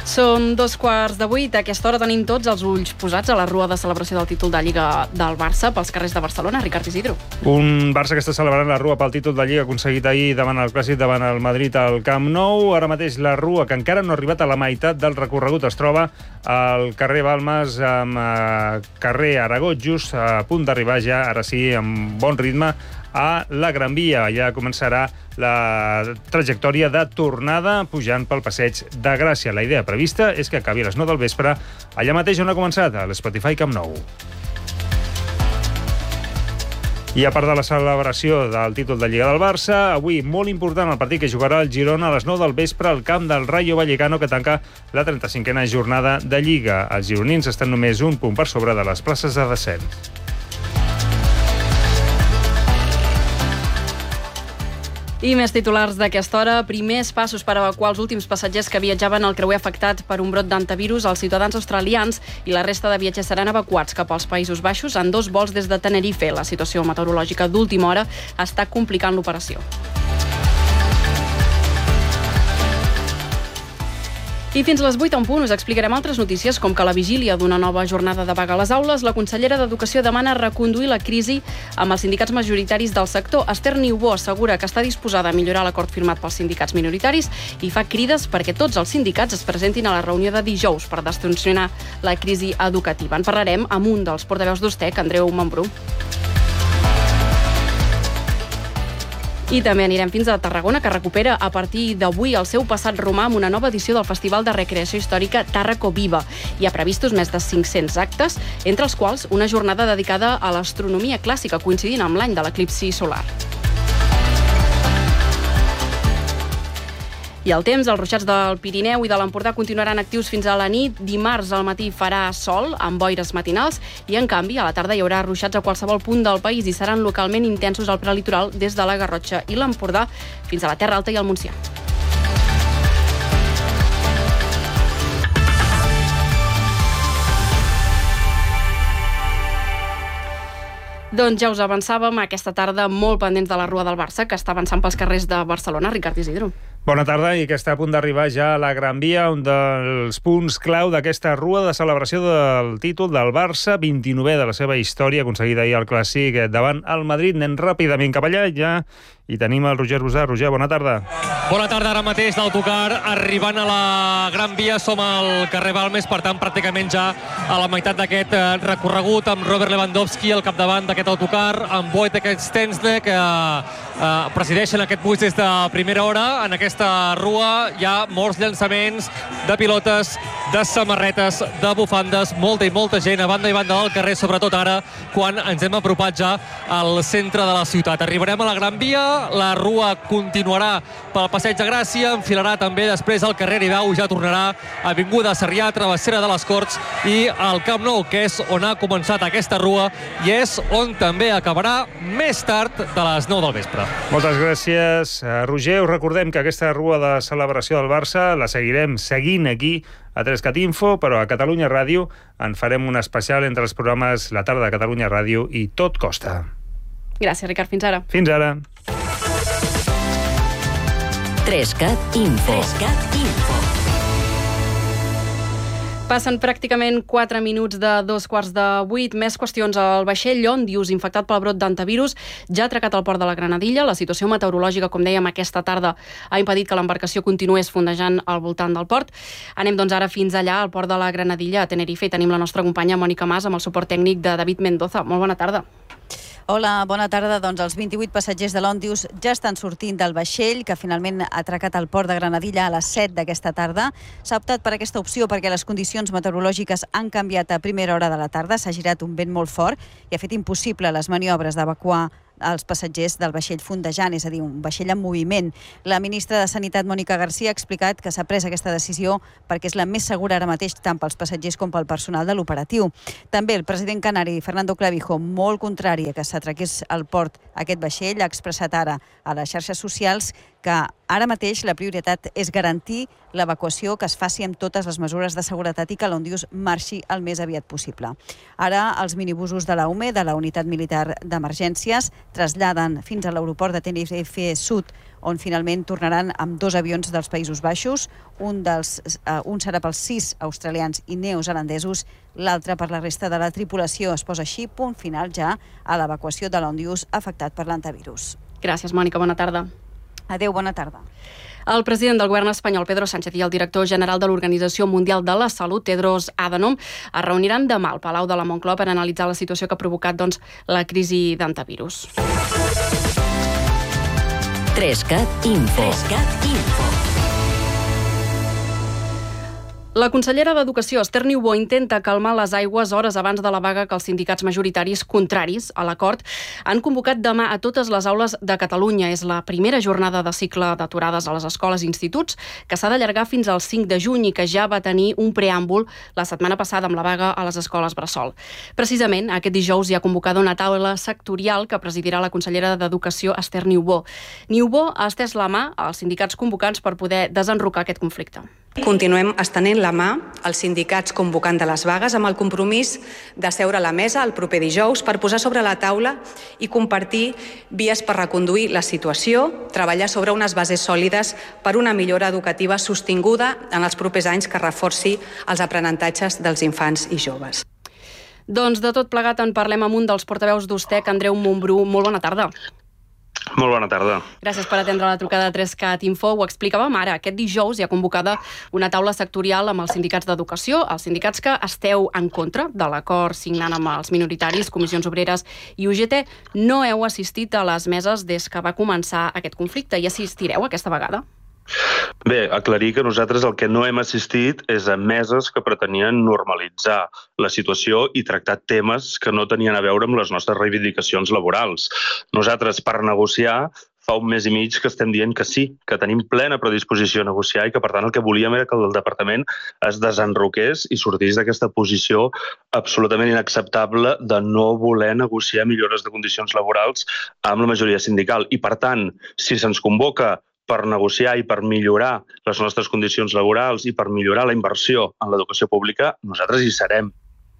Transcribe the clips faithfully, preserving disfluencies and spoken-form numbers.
Són dos quarts de vuit. A aquesta hora tenim tots els ulls posats a la rua de celebració del títol de Lliga del Barça pels carrers de Barcelona. Ricard Isidro. Un Barça que està celebrant la rua pel títol de Lliga aconseguit ahir davant el Clàssic, davant el Madrid al Camp Nou. Ara mateix la rua, que encara no ha arribat a la meitat del recorregut, es troba al carrer Balmes amb eh, carrer Aragó, just a punt d'arribar ja, ara sí, amb bon ritme, a la Gran Via. Ja començarà la trajectòria de tornada pujant pel passeig de Gràcia. La idea prevista és que acabi a les nou del vespre allà mateix on ha començat, a l'Spotify Camp Nou. I a part de la celebració del títol de Lliga del Barça, avui molt important el partit que jugarà el Girona a les nou del vespre al camp del Rayo Vallecano, que tanca la trenta-cinquena jornada de Lliga. Els gironins estan només un punt per sobre de les places de descens. I més titulars d'aquesta hora. Primers passos per evacuar els últims passatgers que viatjaven al creuer afectat per un brot d'antivirus. Els ciutadans australians i la resta de viatgers seran evacuats cap als Països Baixos en dos vols des de Tenerife. La situació meteorològica d'última hora està complicant l'operació. I fins a les vuit en punt us explicarem altres notícies, com que a la vigília d'una nova jornada de vaga a les aules, la consellera d'Educació demana reconduir la crisi amb els sindicats majoritaris del sector. Esther Niubó assegura que està disposada a millorar l'acord firmat pels sindicats minoritaris i fa crides perquè tots els sindicats es presentin a la reunió de dijous per destensionar la crisi educativa. En parlarem amb un dels portaveus d'Ustec, Andreu Mambrú. I també anirem fins a Tarragona, que recupera a partir d'avui el seu passat romà amb una nova edició del Festival de Recreació Històrica Tàrraco Viva. Hi ha previstos més de cinc-cents actes, entre els quals una jornada dedicada a l'astronomia clàssica, coincidint amb l'any de l'eclipsi solar. I el temps, els ruixats del Pirineu i de l'Empordà continuaran actius fins a la nit. Dimarts al matí farà sol, amb boires matinals, i en canvi a la tarda hi haurà ruixats a qualsevol punt del país i seran localment intensos al prelitoral des de la Garrotxa i l'Empordà fins a la Terra Alta i el Montsià. Doncs ja us avançàvem aquesta tarda molt pendents de la rua del Barça, que està avançant pels carrers de Barcelona. Ricard Isidro. Bona tarda, i que està a punt d'arribar ja a la Gran Via, un dels punts clau d'aquesta rua de celebració del títol del Barça, vint-i-novè de la seva història, aconseguida ahir al Clàssic davant el Madrid. Anem ràpidament cap allà ja i tenim el Roger Rosà. Roger, bona tarda. Bona tarda, ara mateix l'autocar arribant a la Gran Via. Som al carrer Balmes, per tant, pràcticament ja a la meitat d'aquest recorregut, amb Robert Lewandowski al capdavant d'aquest autocar, amb Wojtek Szczęsny, que eh, presideixen aquest bus des de primera hora. En aquesta rua hi ha molts llançaments de pilotes, de samarretes, de bufandes, molta i molta gent a banda i banda del carrer, sobretot ara, quan ens hem apropat ja al centre de la ciutat. Arribarem a la Gran Via, la rua continuarà pel Passeig de Gràcia, enfilarà també després al carrer Aribau, ja tornarà a Avinguda Sarrià, travessera de les Corts i al Camp Nou, que és on ha començat aquesta rua i és on també acabarà més tard de les nou del vespre. Moltes gràcies, Roger. Us recordem que aquesta rua de celebració del Barça la seguirem seguint aquí a Trescat Info, però a Catalunya Ràdio en farem un especial entre els programes La tarda de Catalunya Ràdio i Tot Costa. Gràcies, Ricard. Fins ara. Fins ara. Trescat Info. Trescat Info. Passen pràcticament quatre minuts de dos quarts de vuit. Més qüestions. El vaixell Ondius, infectat pel brot d'antivirus, ja ha atracat al port de la Granadilla. La situació meteorològica, com dèiem, aquesta tarda ha impedit que l'embarcació continués fondejant al voltant del port. Anem doncs ara fins allà, al port de la Granadilla, a Tenerife, i tenim la nostra companya Mònica Mas amb el suport tècnic de David Mendoza. Molt bona tarda. Hola, bona tarda. Doncs els vint-i-vuit passatgers de l'Ondius ja estan sortint del vaixell, que finalment ha atracat al port de Granadilla a les set d'aquesta tarda. S'ha optat per aquesta opció perquè les condicions meteorològiques han canviat a primera hora de la tarda. S'ha girat un vent molt fort i ha fet impossible les maniobres d'evacuar els passatgers del vaixell fondejant, és a dir, un vaixell en moviment. La ministra de Sanitat, Mònica Garcia, ha explicat que s'ha pres aquesta decisió perquè és la més segura ara mateix tant pels passatgers com pel personal de l'operatiu. També el president canari, Fernando Clavijo, molt contrari a que s'atraqués al port aquest vaixell, ha expressat ara a les xarxes socials que que ara mateix la prioritat és garantir l'evacuació, que es faci amb totes les mesures de seguretat i que l'Òndius marxi el més aviat possible. Ara els minibusos de la U M E, de la Unitat Militar d'Emergències, traslladen fins a l'aeroport de Tenerife Sud, on finalment tornaran amb dos avions dels Països Baixos. Un, dels, uh, un serà pels sis australians i neozelandesos, l'altre per la resta de la tripulació. Es posa així punt final ja a l'evacuació de l'Òndius afectat per l'antivirus. Gràcies, Mònica. Bona tarda. Adéu, bona tarda. El president del govern espanyol, Pedro Sánchez, i el director general de l'Organització Mundial de la Salut, Tedros Adhanom, es reuniran demà al Palau de la Moncloa per analitzar la situació que ha provocat doncs, la crisi d'antivirus. Trescat Info. Trescat Info. La consellera d'Educació, Esther Niubó, intenta calmar les aigües hores abans de la vaga que els sindicats majoritaris contraris a l'acord han convocat demà a totes les aules de Catalunya. És la primera jornada de cicle d'aturades a les escoles i instituts que s'ha d'allargar fins al cinc de juny i que ja va tenir un preàmbul la setmana passada amb la vaga a les escoles bressol. Precisament, aquest dijous hi ha convocada una taula sectorial que presidirà la consellera d'Educació, Esther Niubó. Niubó ha estès la mà als sindicats convocants per poder desenrocar aquest conflicte. Continuem estenent la mà als sindicats convocant de les vagues amb el compromís de seure a la mesa el proper dijous per posar sobre la taula i compartir vies per reconduir la situació, treballar sobre unes bases sòlides per una millora educativa sostinguda en els propers anys que reforci els aprenentatges dels infants i joves. Doncs de tot plegat en parlem amb un dels portaveus d'Ustec, Andreu Montbrú. Molt bona tarda. Molt bona tarda. Gràcies per atendre la trucada de Trescat Info. Ho explicàvem ara. Aquest dijous hi ha convocada una taula sectorial amb els sindicats d'educació, els sindicats que esteu en contra de l'acord signant amb els minoritaris, Comissions Obreres i U G T. No heu assistit a les meses des que va començar aquest conflicte. Hi assistireu aquesta vegada? Bé, aclarir que nosaltres el que no hem assistit és a meses que pretenien normalitzar la situació i tractar temes que no tenien a veure amb les nostres reivindicacions laborals. Nosaltres, per negociar, fa un mes i mig que estem dient que sí, que tenim plena predisposició a negociar i que, per tant, el que volíem era que el departament es desenroqués i sortís d'aquesta posició absolutament inacceptable de no voler negociar millores de condicions laborals amb la majoria sindical. I, per tant, si se'ns convoca per negociar i per millorar les nostres condicions laborals i per millorar la inversió en l'educació pública, nosaltres hi serem.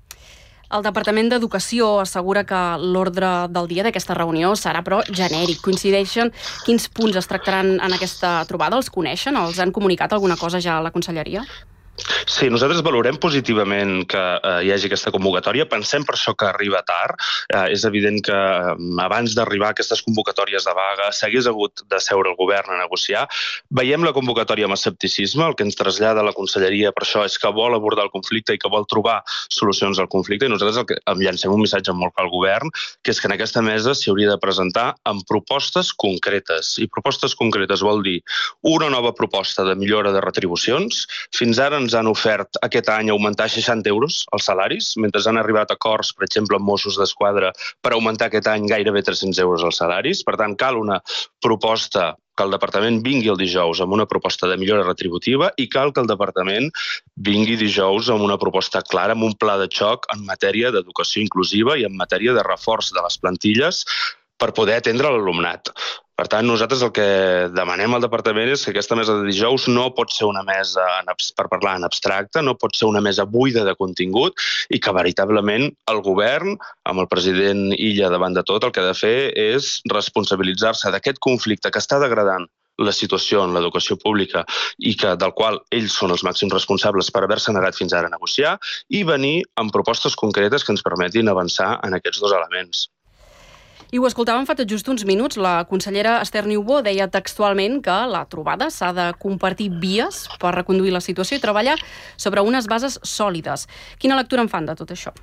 El Departament d'Educació assegura que l'ordre del dia d'aquesta reunió serà, però, genèric. Coincideixen quins punts es tractaran en aquesta trobada? Els coneixen? Els han comunicat alguna cosa ja a la Conselleria? Sí, nosaltres valorem positivament que eh, hi hagi aquesta convocatòria. Pensem per això que arriba tard. Eh, és evident que eh, abans d'arribar a aquestes convocatòries de vaga s'hagués hagut de seure el govern a negociar. Veiem la convocatòria amb escepticisme. El que ens trasllada la Conselleria per això és que vol abordar el conflicte i que vol trobar solucions al conflicte. I nosaltres el que, llancem un missatge molt clar al govern, que és que en aquesta mesa s'hi hauria de presentar amb propostes concretes. I propostes concretes vol dir una nova proposta de millora de retribucions. Fins ara ens han ofert aquest any augmentar seixanta euros els salaris, mentre han arribat acords, per exemple, amb Mossos d'Esquadra per augmentar aquest any gairebé tres-cents euros els salaris. Per tant, cal una proposta que el departament vingui el dijous amb una proposta de millora retributiva i cal que el departament vingui dijous amb una proposta clara, amb un pla de xoc en matèria d'educació inclusiva i en matèria de reforç de les plantilles per poder atendre l'alumnat. Per tant, nosaltres el que demanem al departament és que aquesta mesa de dijous no pot ser una mesa per parlar en abstracte, no pot ser una mesa buida de contingut i que veritablement el govern, amb el president Illa davant de tot, el que ha de fer és responsabilitzar-se d'aquest conflicte que està degradant la situació en l'educació pública i que del qual ells són els màxims responsables per haver-se negat fins ara a negociar i venir amb propostes concretes que ens permetin avançar en aquests dos elements. I ho escoltàvem fa tot just uns minuts. La consellera Esther Niubó deia textualment que la trobada s'ha de compartir vies per reconduir la situació i treballar sobre unes bases sòlides. Quina lectura en fan de tot això?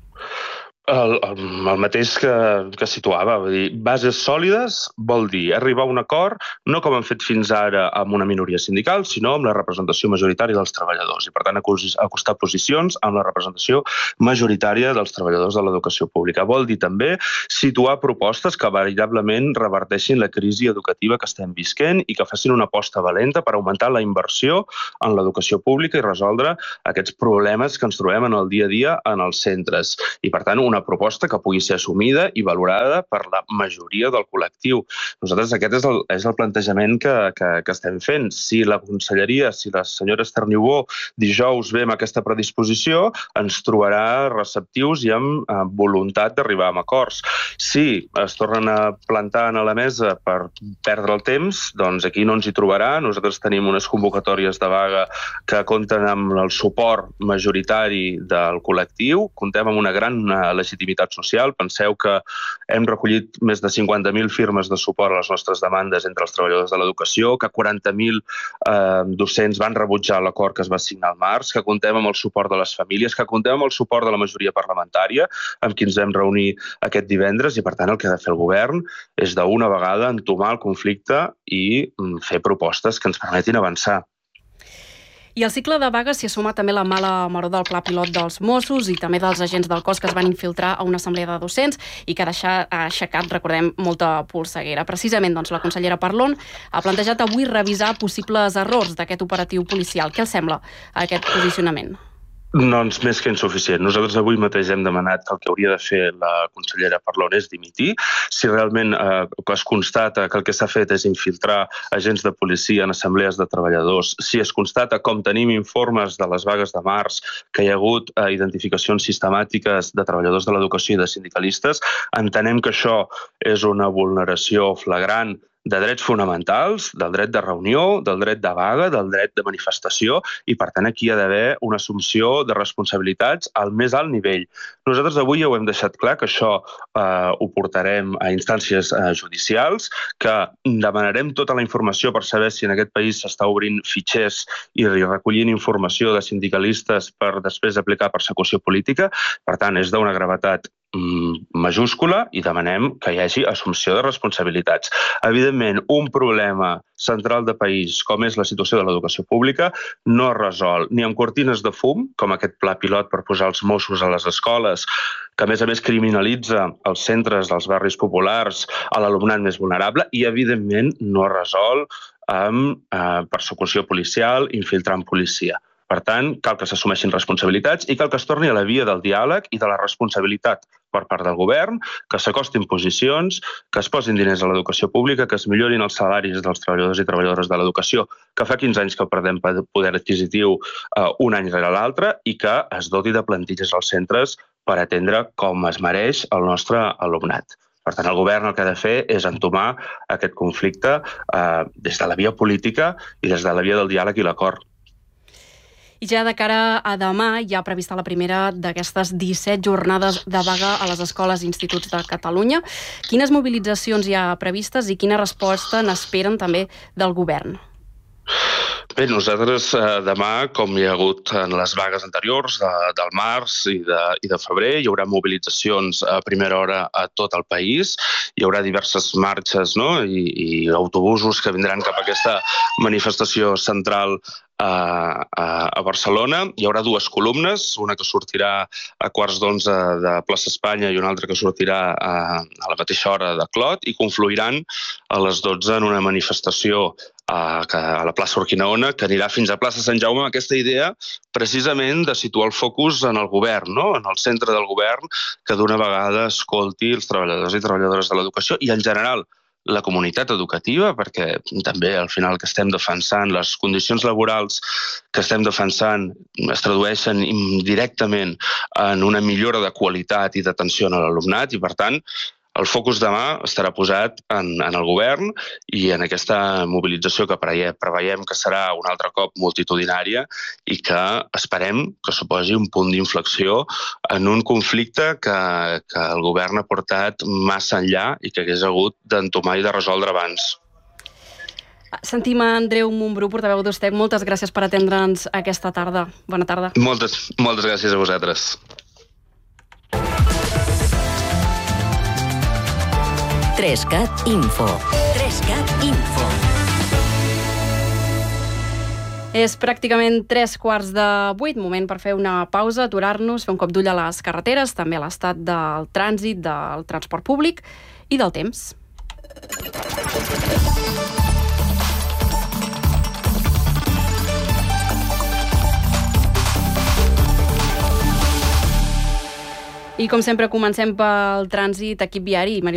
El, el, el mateix que, que situava. Vull dir, bases sòlides vol dir arribar a un acord no com han fet fins ara amb una minoria sindical, sinó amb la representació majoritària dels treballadors i, per tant, acostar posicions amb la representació majoritària dels treballadors de l'educació pública. Vol dir també situar propostes que veritablement reverteixin la crisi educativa que estem visquent i que facin una aposta valenta per augmentar la inversió en l'educació pública i resoldre aquests problemes que ens trobem en el dia a dia en els centres. I, per tant, una una proposta que pugui ser assumida i valorada per la majoria del col·lectiu. Nosaltres aquest és el, és el plantejament que, que, que estem fent. Si la conselleria, si la senyora Esther Niubó dijous ve amb aquesta predisposició, ens trobarà receptius i amb eh, voluntat d'arribar a acords. Si es tornen a plantar a la mesa per perdre el temps, doncs aquí no ens hi trobarà. Nosaltres tenim unes convocatòries de vaga que compten amb el suport majoritari del col·lectiu, comptem amb una gran legitimitat social. Penseu que hem recollit més de cinquanta mil firmes de suport a les nostres demandes entre els treballadors de l'educació, que quaranta mil eh, docents van rebutjar l'acord que es va signar al març, que comptem amb el suport de les famílies, que comptem amb el suport de la majoria parlamentària, amb qui ens vam reunir aquest divendres, i per tant el que ha de fer el govern és d'una vegada entomar el conflicte i fer propostes que ens permetin avançar. I al cicle de vaga s'hi suma també la mala maror del pla pilot dels Mossos i també dels agents del cos que es van infiltrar a una assemblea de docents i que ha aixecat, recordem, molta polseguera. Precisament, doncs, la consellera Parlon ha plantejat avui revisar possibles errors d'aquest operatiu policial. Què els sembla aquest posicionament? Doncs més que insuficient. Nosaltres avui mateix hem demanat que el que hauria de fer la consellera Parlon és dimitir. Si realment eh, es constata que el que s'ha fet és infiltrar agents de policia en assemblees de treballadors, si es constata, com tenim informes de les vagues de març, que hi ha hagut eh, identificacions sistemàtiques de treballadors de l'educació i de sindicalistes, entenem que això és una vulneració flagrant de drets fonamentals, del dret de reunió, del dret de vaga, del dret de manifestació, i per tant aquí hi ha d'haver una assumpció de responsabilitats al més alt nivell. Nosaltres avui ja ho hem deixat clar, que això eh, ho portarem a instàncies eh, judicials, que demanarem tota la informació per saber si en aquest país s'està obrint fitxers i recollint informació de sindicalistes per després aplicar persecució política. Per tant, és d'una gravetat majúscula i demanem que hi hagi assumpció de responsabilitats. Evidentment, un problema central de país, com és la situació de l'educació pública, no es resol ni amb cortines de fum, com aquest pla pilot per posar els Mossos a les escoles, que a més a més criminalitza els centres dels barris populars, a l'alumnat més vulnerable, i evidentment no es resol amb eh, persecució policial, infiltrant policia. Per tant, cal que s'assumeixin responsabilitats i cal que es torni a la via del diàleg i de la responsabilitat per part del govern, que s'acostin posicions, que es posin diners a l'educació pública, que es millorin els salaris dels treballadors i treballadores de l'educació, que fa quinze anys que perdem poder adquisitiu eh, un any rere l'altre, i que es doti de plantilles als centres per atendre com es mereix el nostre alumnat. Per tant, el govern el que ha de fer és entomar aquest conflicte eh, des de la via política i des de la via del diàleg i l'acord. I ja de cara a demà hi ha prevista la primera d'aquestes disset jornades de vaga a les escoles i instituts de Catalunya. Quines mobilitzacions hi ha previstes i quina resposta n'esperen també del govern? Bé, nosaltres eh, demà, com hi ha hagut en les vagues anteriors de, del març i de, i de febrer, hi haurà mobilitzacions a primera hora a tot el país, hi haurà diverses marxes, no? I, i autobusos que vindran cap a aquesta manifestació central a, a, a Barcelona. Hi haurà dues columnes, una que sortirà a quarts d'onze de Plaça Espanya i una altra que sortirà a, a la mateixa hora de Clot, i confluiran a les dotze en una manifestació a, a la plaça Urquinaona, que anirà fins a plaça Sant Jaume, amb aquesta idea precisament de situar el focus en el govern, no? En el centre del govern, que d'una vegada escolti els treballadors i treballadores de l'educació i, en general, la comunitat educativa, perquè també al final que estem defensant, les condicions laborals que estem defensant es tradueixen directament en una millora de qualitat i d'atenció a l'alumnat, i per tant el focus demà estarà posat en, en el govern i en aquesta mobilització que preveiem que serà un altre cop multitudinària i que esperem que suposi un punt d'inflexió en un conflicte que, que el govern ha portat massa enllà i que hagués hagut d'entomar i de resoldre abans. Sentim a Andreu Montbrú, portaveu d'Ustec. Moltes gràcies per atendre'ns aquesta tarda. Bona tarda. Moltes, moltes gràcies a vosaltres. Trescat Info. Trescat Info. És pràcticament tres quarts de vuit, moment per fer una pausa, aturar-nos, fer un cop d'ull a les carreteres, també a l'estat del trànsit, del transport públic i del temps. I com sempre comencem pel trànsit, equip viari. Mariló